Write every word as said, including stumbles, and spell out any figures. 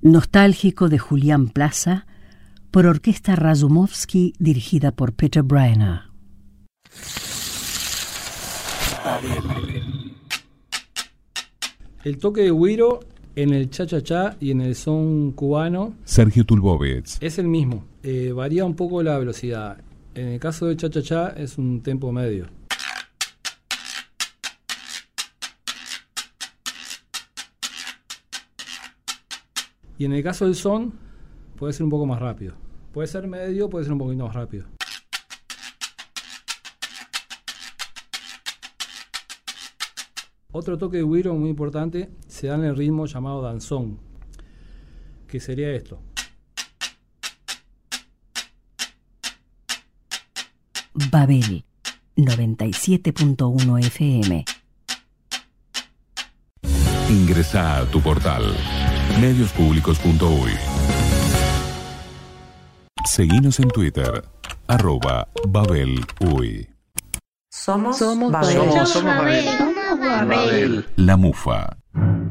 nostálgico de Julián Plaza, por Orquesta Razumovsky, dirigida por Peter Bryner. El toque de güiro en el cha-cha-cha y en el son cubano, Sergio Tulbovets, es el mismo. Eh, varía un poco la velocidad. En el caso del cha-cha-cha es un tempo medio. Y en el caso del son, puede ser un poco más rápido. Puede ser medio, puede ser un poquito más rápido. Otro toque de güiro muy importante se da en el ritmo llamado danzón, que sería esto. Babel noventa y siete punto uno F M. Ingresa a tu portal medios públicos punto uy. Seguinos en Twitter, arroba Babel Uy. Somos, Somos Babel. Babel. Somos Babel. Babel. Babel. La Mufa.